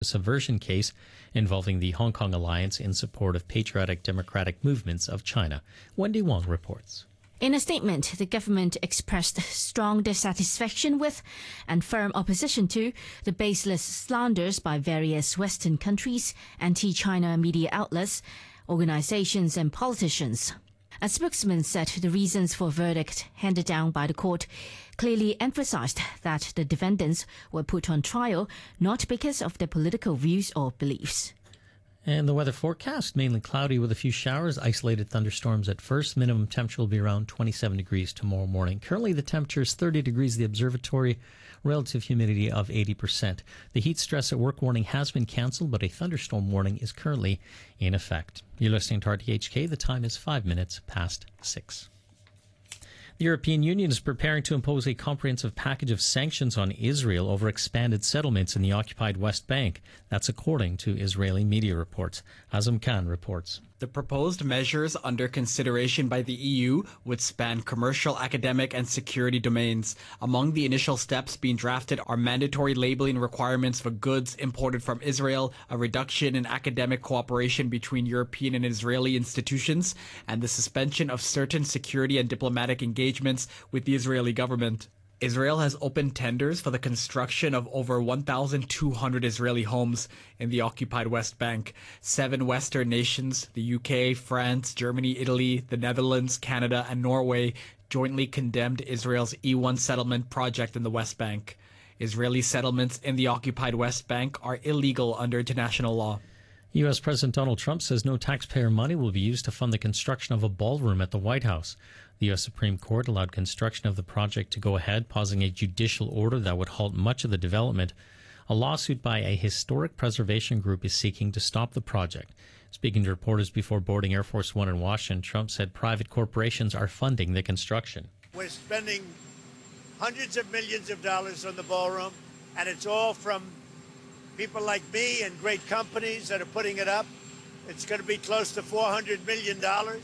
subversion case involving the Hong Kong Alliance in support of patriotic democratic movements of China. Wendy Wong reports. In a statement, the government expressed strong dissatisfaction with and firm opposition to the baseless slanders by various Western countries, anti-China media outlets, organizations and politicians. A spokesman said the reasons for verdict handed down by the court clearly emphasized that the defendants were put on trial not because of their political views or beliefs. And the weather forecast, mainly cloudy with a few showers, isolated thunderstorms at first. Minimum temperature will be around 27 degrees tomorrow morning. Currently, the temperature is 30 degrees at the observatory, relative humidity of 80%. The heat stress at work warning has been cancelled, but a thunderstorm warning is currently in effect. You're listening to RTHK. The time is 5 minutes past 6. The European Union is preparing to impose a comprehensive package of sanctions on Israel over expanded settlements in the occupied West Bank. That's according to Israeli media reports. Azam Khan reports. The proposed measures under consideration by the EU would span commercial, academic, and security domains. Among the initial steps being drafted are mandatory labeling requirements for goods imported from Israel, a reduction in academic cooperation between European and Israeli institutions, and the suspension of certain security and diplomatic engagements with the Israeli government. Israel has opened tenders for the construction of over 1,200 Israeli homes in the occupied West Bank. 7 Western nations, the UK, France, Germany, Italy, the Netherlands, Canada, and Norway, jointly condemned Israel's E1 settlement project in the West Bank. Israeli settlements in the occupied West Bank are illegal under international law. U.S. President Donald Trump says no taxpayer money will be used to fund the construction of a ballroom at the White House. The U.S. Supreme Court allowed construction of the project to go ahead, pausing a judicial order that would halt much of the development. A lawsuit by a historic preservation group is seeking to stop the project. Speaking to reporters before boarding Air Force One in Washington, Trump said private corporations are funding the construction. We're spending hundreds of millions of dollars on the ballroom, and it's all from people like me and great companies that are putting it up. It's going to be close to $400 million,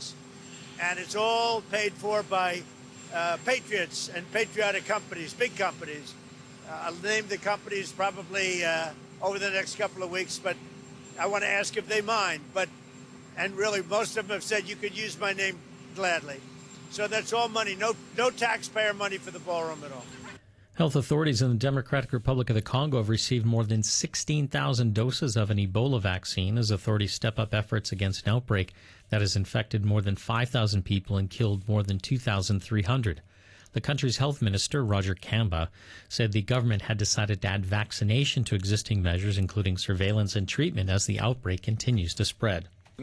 and it's all paid for by patriots and patriotic companies, big companies. I'll name the companies probably over the next couple of weeks, but I want to ask if they mind. And really, most of them have said you could use my name gladly. So that's all money, no taxpayer money for the ballroom at all. Health authorities in the Democratic Republic of the Congo have received more than 16,000 doses of an Ebola vaccine as authorities step up efforts against an outbreak that has infected more than 5,000 people and killed more than 2,300. The country's health minister, Roger Kamba, said the government had decided to add vaccination to existing measures, including surveillance and treatment, as the outbreak continues to spread. In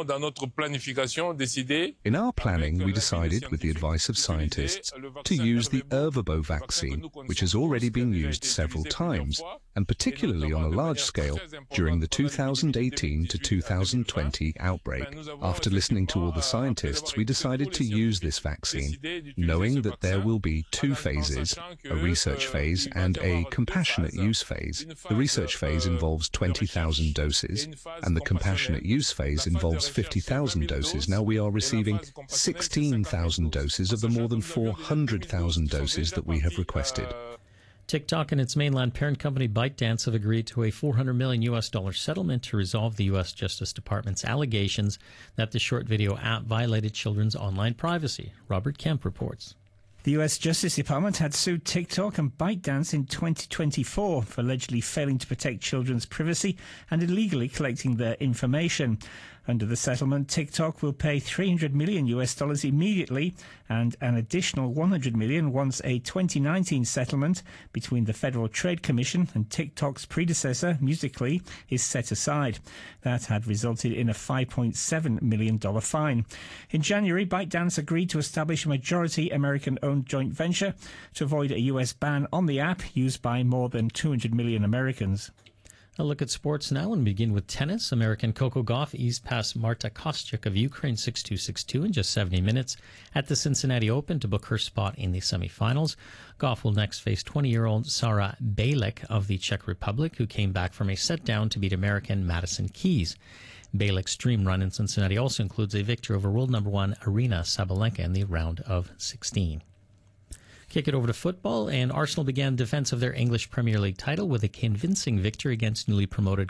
our planning, we decided, with the advice of scientists, to use the Ervebo vaccine, which has already been used several times, and particularly on a large scale during the 2018 to 2020 outbreak. After listening to all the scientists, we decided to use this vaccine, knowing that there will be 2 phases, a research phase and a compassionate use phase. The research phase involves 20,000 doses, and the compassionate use phase involves 50,000 doses. Now we are receiving 16,000 doses of the more than 400,000 doses that we have requested. TikTok and its mainland parent company ByteDance have agreed to a $400 million settlement to resolve the U.S. Justice Department's allegations that the short video app violated children's online privacy. Robert Kemp reports. The U.S. Justice Department had sued TikTok and ByteDance in 2024 for allegedly failing to protect children's privacy and illegally collecting their information. Under the settlement, TikTok will pay $300 million immediately and an additional $100 million once a 2019 settlement between the Federal Trade Commission and TikTok's predecessor, Musical.ly, is set aside. That had resulted in a $5.7 million fine. In January, ByteDance agreed to establish a majority American-owned joint venture to avoid a U.S. ban on the app used by more than 200 million Americans. A look at sports now and begin with tennis. American Coco Gauff eased past Marta Kostyuk of Ukraine 6-2, 6-2 in just 70 minutes at the Cincinnati Open to book her spot in the semifinals. Gauff will next face 20-year-old Sara Bejlek of the Czech Republic, who came back from a set-down to beat American Madison Keys. Bejlek's dream run in Cincinnati also includes a victory over world number 1 Aryna Sabalenka in the round of 16. Kick it over to football, and Arsenal began defense of their English Premier League title with a convincing victory against newly promoted